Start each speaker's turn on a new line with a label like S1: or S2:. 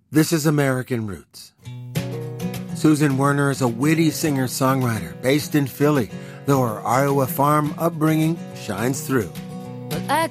S1: This is American Roots. Susan Werner is a witty singer-songwriter based in Philly, though her Iowa farm upbringing shines through.